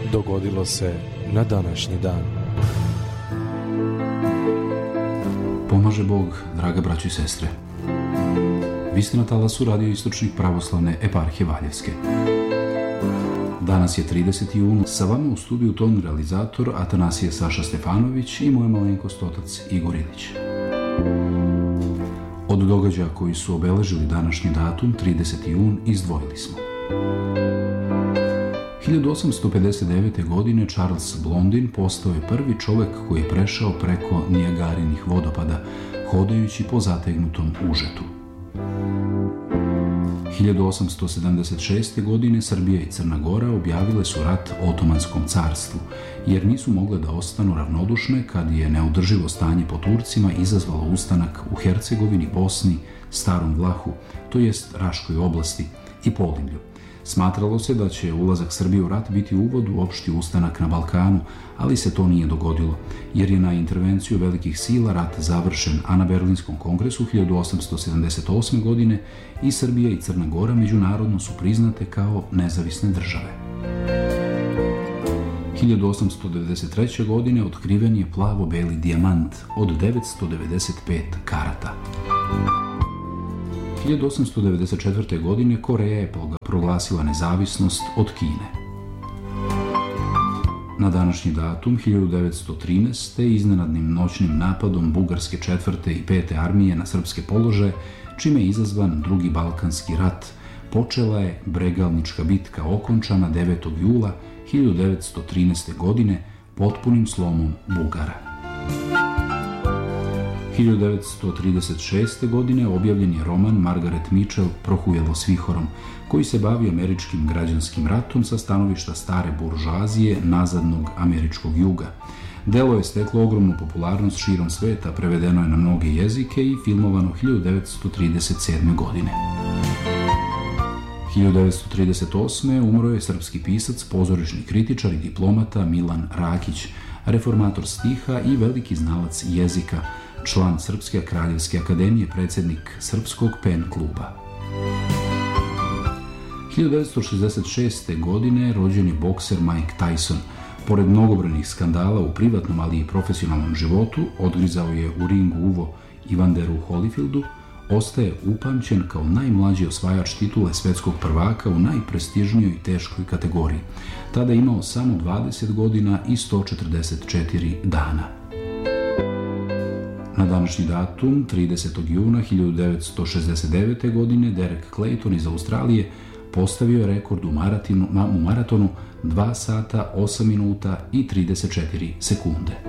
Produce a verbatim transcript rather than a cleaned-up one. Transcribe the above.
dogodilo se na današnji dan. Pomaže Bog, draga braćo i sestre. Vi ste na talasu radio istočnih pravoslavne eparhije Valjevske. Danas je trideseti jun, sa vama u studiju ton realizator Atanasije Saša Stefanović i moja malenkost otac Igor Ilić. Od događaja koji su obeležili današnji datum, trideseti jun, izdvojili smo. hiljadu osamsto pedeset devete. godine Charles Blondin postao je prvi čovek koji je prešao preko Nijagarinih vodopada, hodajući po zategnutom užetu. hiljadu osamsto sedamdeset šeste. godine Srbija i Crna Gora objavile su rat Otomanskom carstvu, jer nisu mogle da ostanu ravnodušne kad je neodrživo stanje po Turcima izazvalo ustanak u Hercegovini, Bosni, Starom Vlahu, to jest Raškoj oblasti, i Podinlju. Smatralo se da će ulazak Srbije u rat biti uvod u opšti ustanak na Balkanu, ali se to nije dogodilo, jer je na intervenciju velikih sila rat završen, a na Berlinskom kongresu hiljadu osamsto sedamdeset osme. godine i Srbija i Crna Gora međunarodno su priznate kao nezavisne države. hiljadu osamsto devedeset treće. godine otkriven je plavo-beli dijamant od devetsto devedeset pet karata. hiljadu osamsto devedeset četvrte. godine Koreja je proglasila nezavisnost od Kine. Na današnji datum, hiljadu devetsto trinaeste. iznenadnim noćnim napadom Bugarske četvrte i pete armije na srpske položaje, čime je izazvan drugi Balkanski rat, počela je Bregalnička bitka, okončana devetog jula hiljadu devetsto trinaeste. godine potpunim slomom Bugara. hiljadu devetsto trideset šeste. godine objavljen je roman Margaret Mitchell Prohujelo s vihorom, koji se bavi američkim građanskim ratom sa stanovišta stare buržoazije nazadnog američkog juga. Delo je steklo ogromnu popularnost širom sveta, prevedeno je na mnoge jezike i filmovano hiljadu devetsto trideset sedme. godine. hiljadu devetsto trideset osme. umro je srpski pisac, pozorišni kritičar i diplomata Milan Rakić, reformator stiha i veliki znalac jezika, član Srpske kraljevske akademije, predsjednik Srpskog pen kluba. hiljadu devetsto šezdeset šeste. godine rođen je bokser Mike Tyson. Pored mnogobrojnih skandala u privatnom, ali i profesionalnom životu, odgrizao je u ringu uvo Evanderu Holyfieldu, ostaje upamćen kao najmlađi osvajač titule svetskog prvaka u najprestižnijoj teškoj kategoriji. Tada je imao samo dvadeset godina i sto četrdeset četiri dana. Na današnji datum, tridesetog juna hiljadu devetsto šezdeset devete. godine, Derek Clayton iz Australije postavio je rekord u maratonu, u maratonu dva sata, osam minuta i trideset četiri sekunde.